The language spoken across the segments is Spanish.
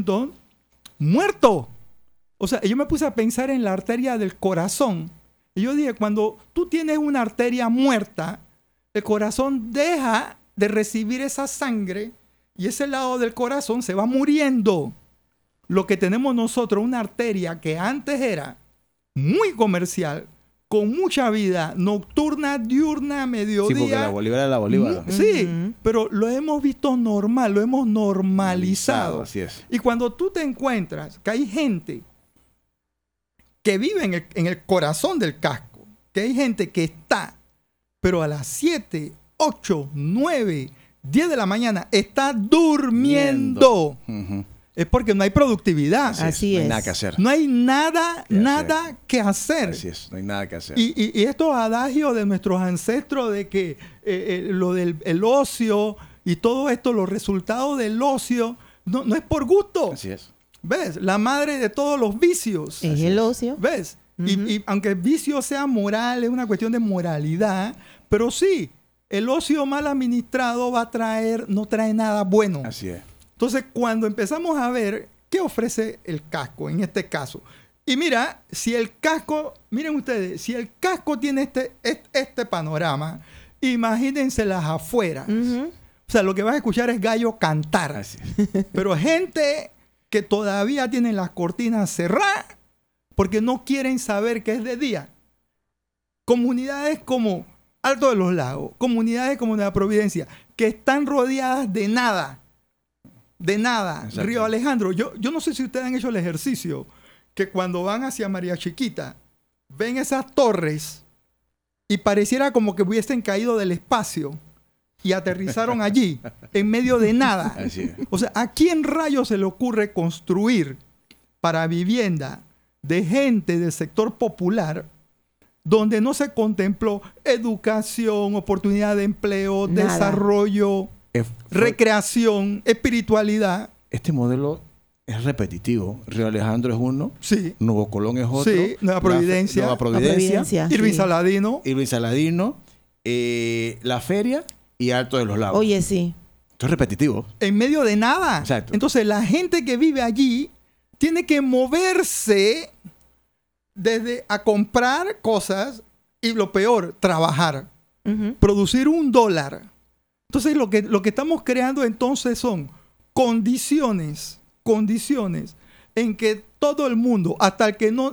Newton muerto. O sea, yo me puse a pensar en la arteria del corazón. Y yo dije, cuando tú tienes una arteria muerta, el corazón deja de recibir esa sangre y ese lado del corazón se va muriendo. Lo que tenemos nosotros, una arteria que antes era muy comercial, con mucha vida, nocturna, diurna, mediodía. Sí, porque la Bolívar era la Bolívar. Sí, pero lo hemos visto normal, lo hemos normalizado. Así es. Y cuando tú te encuentras que hay gente que vive en el corazón del casco, que hay gente que está, pero a las 7, 8, 9, 10 de la mañana está durmiendo. Es porque no hay productividad. Así es. No hay nada que hacer. No hay nada que hacer. Así es, no hay nada que hacer. Y estos adagios de nuestros ancestros de que lo del el ocio y todo esto, los resultados del ocio, no es por gusto. Así es. ¿Ves? La madre de todos los vicios. Es el ocio. ¿Ves? Y aunque el vicio sea moral, es una cuestión de moralidad, pero sí, el ocio mal administrado no trae nada bueno. Así es. Entonces, cuando empezamos a ver qué ofrece el casco en este caso, y mira, si el casco, miren ustedes, si el casco tiene este panorama, imagínense las afueras. O sea, lo que vas a escuchar es gallo cantar. Así es. Pero gente que todavía tienen las cortinas cerradas porque no quieren saber que es de día. Comunidades como Alto de los Lagos, comunidades como la Providencia, que están rodeadas de nada. De nada. Exacto. Río Alejandro. Yo no sé si ustedes han hecho el ejercicio que cuando van hacia María Chiquita, ven esas torres y pareciera como que hubiesen caído del espacio y aterrizaron allí, en medio de nada. Así es. O sea, ¿a quién rayos se le ocurre construir para vivienda de gente del sector popular donde no se contempló educación, oportunidad de empleo, Nada. desarrollo, recreación, espiritualidad? Este modelo es repetitivo. Río Alejandro es uno. Sí. Nuevo Colón es otro. Sí, Nueva Providencia. Nueva Providencia. Irving sí. Saladino. Irving Saladino. La Feria y Alto de los Lagos. Oye, sí. Esto es repetitivo. En medio de nada. Exacto. Entonces, la gente que vive allí tiene que moverse desde a comprar cosas y lo peor, trabajar. Producir $1. Entonces, lo que estamos creando entonces son condiciones en que todo el mundo, hasta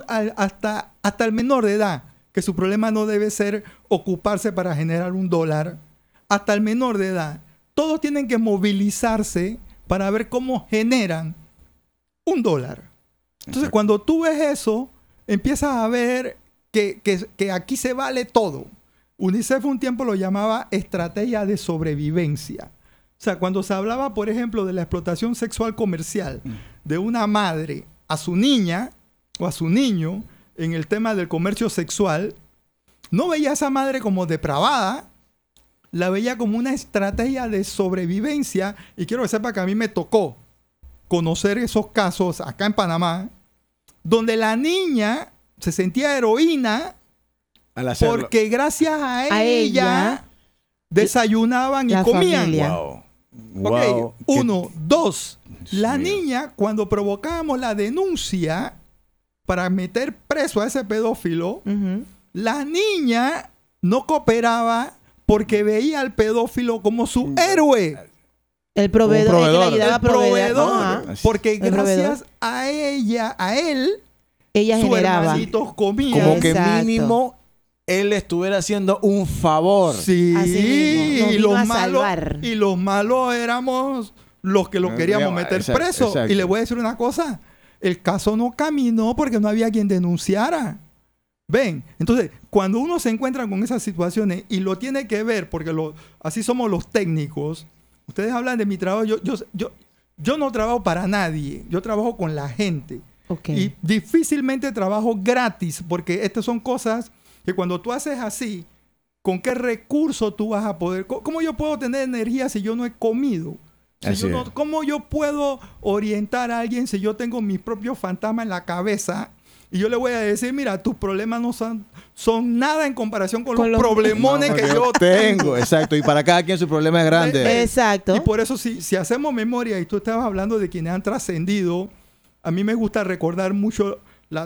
el menor de edad, que su problema no debe ser ocuparse para generar $1, hasta el menor de edad, todos tienen que movilizarse para ver cómo generan $1. Entonces, Exacto. cuando tú ves eso, empiezas a ver que aquí se vale todo. UNICEF un tiempo lo llamaba estrategia de sobrevivencia. O sea, cuando se hablaba, por ejemplo, de la explotación sexual comercial de una madre a su niña o a su niño en el tema del comercio sexual, no veía a esa madre como depravada, la veía como una estrategia de sobrevivencia. Y quiero que sepa que a mí me tocó conocer esos casos acá en Panamá, donde la niña se sentía heroína Al hacerlo. porque gracias a A ella ella, desayunaban y la comían. familia. Wow. Ok, Wow. 1, 2. Dios La mío. niña, cuando provocábamos la denuncia para meter preso a ese pedófilo, la niña no cooperaba porque veía al pedófilo como su héroe. El proveedor, Un el que le proveedor. ayudaba a El proveer. proveedor. Ajá. Porque El proveedor. gracias a ella, a él, Ella sus generaba. hermanitos comían. Como que Exacto. mínimo él le estuviera haciendo un favor. Sí, Así mismo. Nos y vino a malos, salvar. y los malos éramos los que lo queríamos meter Exacto, preso. exacto. Y le voy a decir una cosa, el caso no caminó porque no había quien denunciara. Ven, entonces, cuando uno se encuentra con esas situaciones y lo tiene que ver, porque así somos los técnicos, ustedes hablan de mi trabajo, yo no trabajo para nadie, yo trabajo con la gente. Ok. Y difícilmente trabajo gratis, porque estas son cosas que cuando tú haces así, ¿con qué recurso tú vas a poder? ¿Cómo yo puedo tener energía si yo no he comido? Así es. ¿Cómo yo puedo orientar a alguien si yo tengo mis propios fantasmas en la cabeza Y yo le voy a decir, mira, tus problemas no son nada en comparación con los problemones No, que yo tengo. Exacto. Y para cada quien su problema es grande. Exacto. Y por eso, si hacemos memoria, y tú estabas hablando de quienes han trascendido, a mí me gusta recordar mucho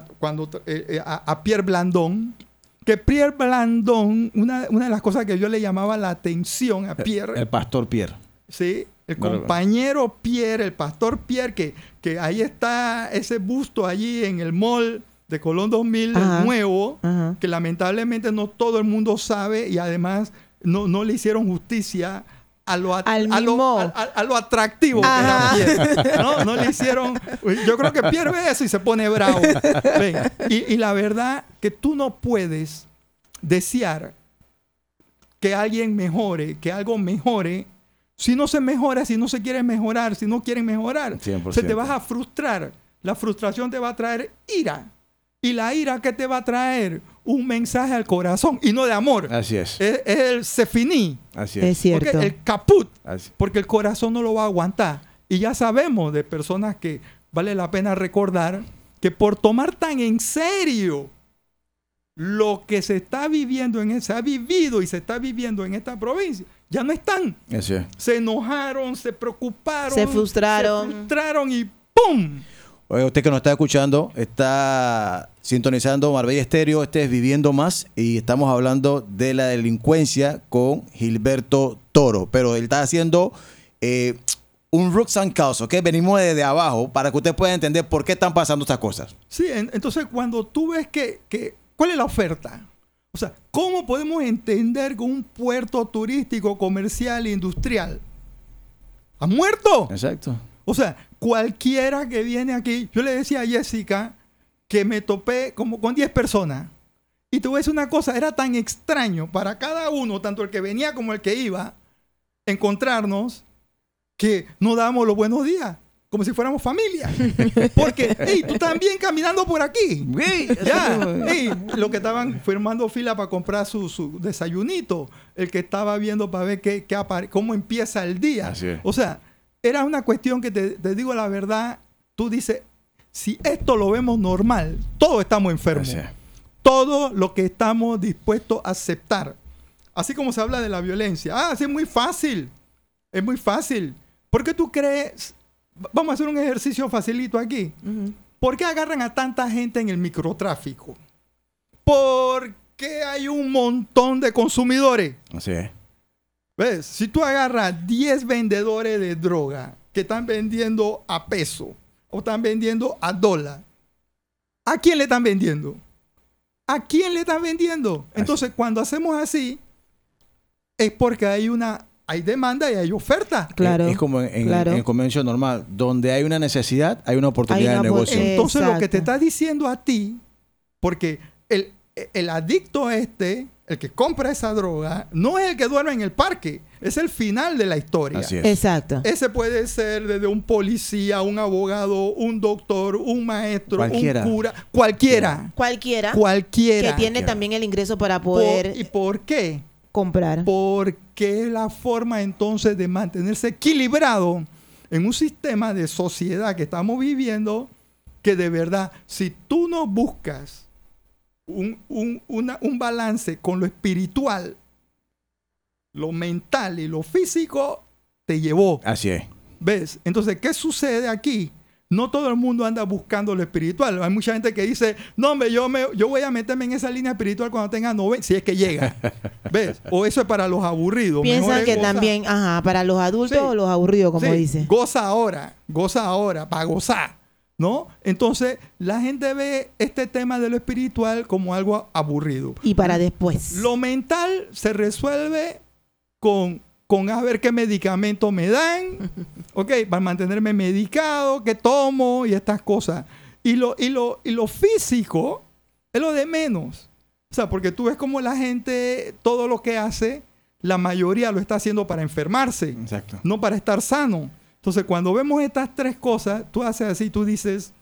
a Pierre Blandón, que Pierre Blandón, una de las cosas que yo le llamaba la atención a Pierre, El pastor Pierre. ¿sí? El compañero Pierre, el pastor Pierre, que ahí está ese busto allí en el mall de Colón 2000, Ajá. el nuevo, Ajá. que lamentablemente no todo el mundo sabe y además no le hicieron justicia a lo atractivo que era Pierre. No le hicieron. Yo creo que Pierre ve eso y se pone bravo. Ven, y la verdad que tú no puedes desear que alguien mejore, que algo mejore, si no se mejora, si no se quiere mejorar, si no quieren mejorar. 100%. Se te vas a frustrar. La frustración te va a traer ira. Y la ira que te va a traer un mensaje al corazón y no de amor. Así es. Es el se finí. Así Es es. cierto. Porque el caput. Así. Porque el corazón no lo va a aguantar. Y ya sabemos de personas que vale la pena recordar que por tomar tan en serio lo que se está viviendo se ha vivido y se está viviendo en esta provincia, ya no están. Así es. Se enojaron, se preocuparon, Se frustraron. se frustraron y ¡pum! Oye, usted que nos está escuchando, está sintonizando Marbella Estéreo, este es Viviendo Más y estamos hablando de la delincuencia con Gilberto Toro, pero él está haciendo un roots and cause, ¿ok? Venimos desde abajo para que usted pueda entender por qué están pasando estas cosas. Sí, entonces cuando tú ves ¿cuál es la oferta? O sea, ¿cómo podemos entender que un puerto turístico, comercial e industrial ha muerto? Exacto. O sea, cualquiera que viene aquí, yo le decía a Jessica que me topé como con 10 personas. Y te voy a decir una cosa, era tan extraño para cada uno, tanto el que venía como el que iba, encontrarnos, que no dábamos los buenos días, como si fuéramos familia. Porque, hey, tú también caminando por aquí. Ya, hey, los que estaban formando fila para comprar su desayunito, el que estaba viendo para ver cómo empieza el día. Así es. O sea, era una cuestión que te digo la verdad, tú dices, si esto lo vemos normal, todos estamos enfermos. Así es. Todo lo que estamos dispuestos a aceptar. Así como se habla de la violencia. Sí, es muy fácil. Es muy fácil. ¿Por qué tú crees? Vamos a hacer un ejercicio facilito aquí. Ujú. ¿Por qué agarran a tanta gente en el microtráfico? Porque hay un montón de consumidores. Así es. ¿Ves? Si tú agarras 10 vendedores de droga que están vendiendo a peso o están vendiendo a dólar, ¿a quién le están vendiendo? ¿A quién le están vendiendo? Entonces, cuando hacemos así, es porque hay demanda y hay oferta. Claro. Es como en claro. el comercio normal. Donde hay una necesidad, hay una oportunidad Hay una de negocio. Entonces, lo que te Exacto. está diciendo a ti, porque el adicto el que compra esa droga, no es el que duerme en el parque, es el final de la historia. Así es. Exacto. Ese puede ser desde un policía, un abogado, un doctor, un maestro, Cualquiera. un cura, cualquiera. Cualquiera Cualquiera. que tiene también el ingreso para poder ¿Y por qué? comprar. Porque es la forma entonces de mantenerse equilibrado en un sistema de sociedad que estamos viviendo, que de verdad, si tú no buscas un balance con lo espiritual, lo mental y lo físico, te llevó. Así es. ¿Ves? Entonces, ¿qué sucede aquí? No todo el mundo anda buscando lo espiritual. Hay mucha gente que dice, no, hombre, yo voy a meterme en esa línea espiritual cuando tenga 90, si es que llega. ¿Ves? O eso es para los aburridos. Mejor Piensan es que gozar. también, para los adultos Sí. o los aburridos, como Sí, dice. goza ahora, para gozar, ¿no? Entonces, la gente ve este tema de lo espiritual como algo aburrido. Y para después. Lo mental se resuelve con a ver qué medicamento me dan, ok, para mantenerme medicado, qué tomo y estas cosas. Y lo físico es lo de menos. O sea, porque tú ves como la gente, todo lo que hace, la mayoría lo está haciendo para enfermarse, Exacto. no para estar sano. Entonces, cuando vemos estas tres cosas, tú haces así, tú dices,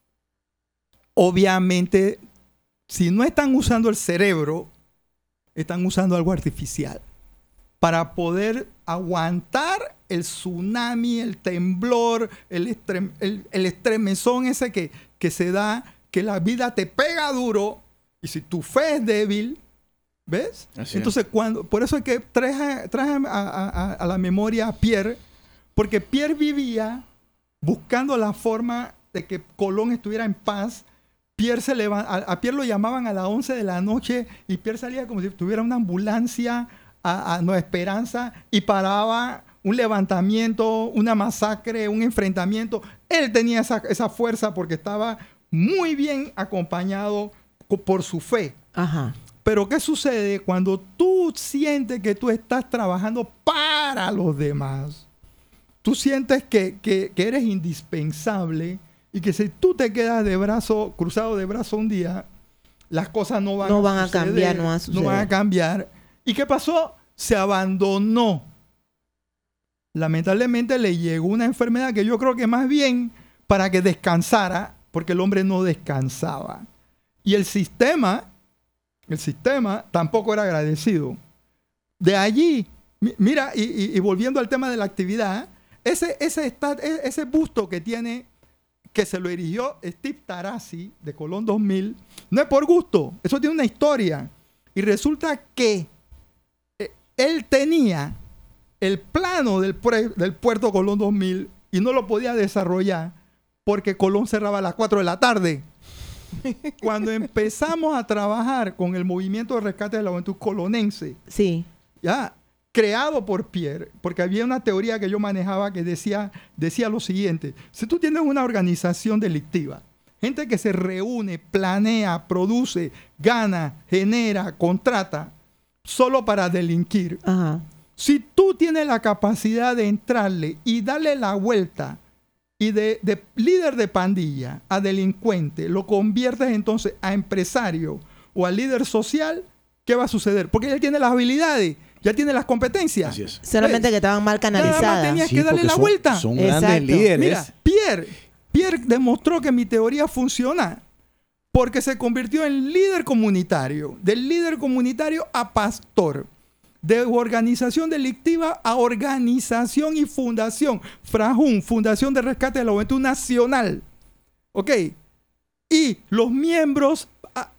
obviamente, si no están usando el cerebro, están usando algo artificial para poder aguantar el tsunami, el temblor, el estremezón ese que se da que la vida te pega duro y si tu fe es débil, ¿ves? Así Entonces, por eso es que traje a la memoria a Pierre, porque Pierre vivía buscando la forma de que Colón estuviera en paz. Pierre a Pierre lo llamaban a las 11 de la noche y Pierre salía como si tuviera una ambulancia a Nueva Esperanza y paraba un levantamiento, una masacre, un enfrentamiento. Él tenía esa fuerza porque estaba muy bien acompañado por su fe. Ajá. Pero ¿qué sucede cuando tú sientes que tú estás trabajando para los demás? Tú sientes que eres indispensable y que si tú te quedas cruzado de brazo un día, las cosas no van a cambiar, no van a suceder. No van a cambiar. ¿Y qué pasó? Se abandonó. Lamentablemente le llegó una enfermedad que yo creo que más bien para que descansara, porque el hombre no descansaba. Y el sistema tampoco era agradecido. De allí, mira, y volviendo al tema de la actividad, ese busto que tiene, que se lo erigió Steve Tarasi de Colón 2000, no es por gusto, eso tiene una historia. Y resulta que él tenía el plano del puerto Colón 2000 y no lo podía desarrollar porque Colón cerraba a las 4 de la tarde. Cuando empezamos a trabajar con el movimiento de rescate de la juventud colonense, sí, ya creado por Pierre, porque había una teoría que yo manejaba que decía lo siguiente: si tú tienes una organización delictiva, gente que se reúne, planea, produce, gana, genera, contrata, solo para delinquir. ajá, Si tú tienes la capacidad de entrarle y darle la vuelta y de líder de pandilla a delincuente, lo conviertes entonces a empresario o a líder social, ¿qué va a suceder? Porque él tiene las habilidades, ya tiene las competencias. Así es. solamente ¿Ves? que estaban mal Nada más canalizadas. tenías que darle porque la vuelta. Son Exacto. grandes líderes. Mira, Pierre demostró que mi teoría funciona porque se convirtió en líder comunitario, del líder comunitario a pastor, de organización delictiva a organización y fundación. FRAJUN, Fundación de Rescate de la Juventud Nacional. ¿Ok? Y los miembros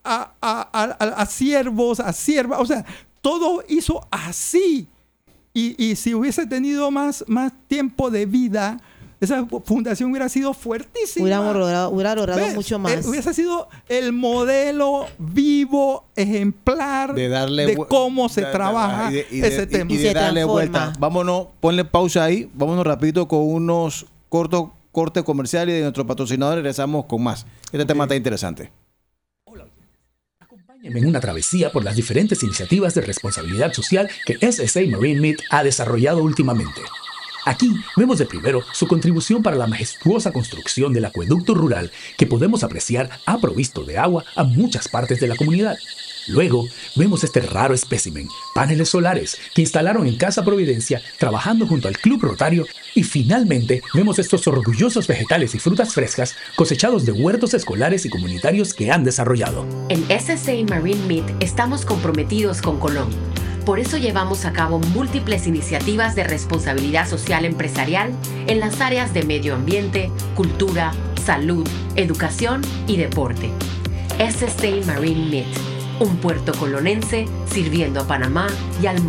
a siervos, a siervas, o sea, todo hizo así. Y si hubiese tenido más tiempo de vida, esa fundación hubiera sido fuertísima. Hubiera logrado ¿Ves? mucho más. Hubiese sido el modelo vivo, ejemplar de cómo se trabaja ese tema. Y de Se darle transforma. vuelta. Vámonos, ponle pausa ahí. Vámonos rapidito con unos cortes comerciales de nuestro patrocinador y regresamos con más. Este tema está interesante. Acompáñenme en una travesía por las diferentes iniciativas de responsabilidad social que SSA Marine Meat ha desarrollado últimamente. Aquí vemos de primero su contribución para la majestuosa construcción del acueducto rural que podemos apreciar ha provisto de agua a muchas partes de la comunidad. Luego vemos este raro espécimen, paneles solares que instalaron en Casa Providencia trabajando junto al Club Rotario, y finalmente vemos estos orgullosos vegetales y frutas frescas cosechados de huertos escolares y comunitarios que han desarrollado. En SSA Marine Meat estamos comprometidos con Colón. Por eso llevamos a cabo múltiples iniciativas de responsabilidad social empresarial en las áreas de medio ambiente, cultura, salud, educación y deporte. SSA Marine Meat, un puerto colonense sirviendo a Panamá y al mundo.